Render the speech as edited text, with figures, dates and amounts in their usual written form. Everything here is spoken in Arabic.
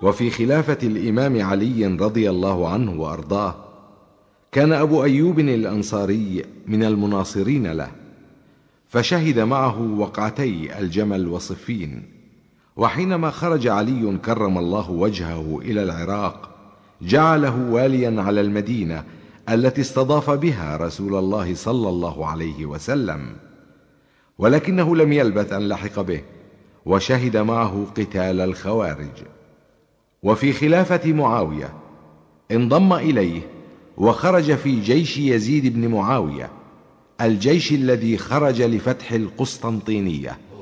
وفي خلافة الإمام علي رضي الله عنه وأرضاه كان أبو أيوب الأنصاري من المناصرين له، فشهد معه وقعتي الجمل وصفين. وحينما خرج علي كرم الله وجهه إلى العراق جعله واليا على المدينة التي استضاف بها رسول الله صلى الله عليه وسلم، ولكنه لم يلبث أن لحق به وشهد معه قتال الخوارج. وفي خلافة معاوية انضم إليه وخرج في جيش يزيد بن معاوية، الجيش الذي خرج لفتح القسطنطينية.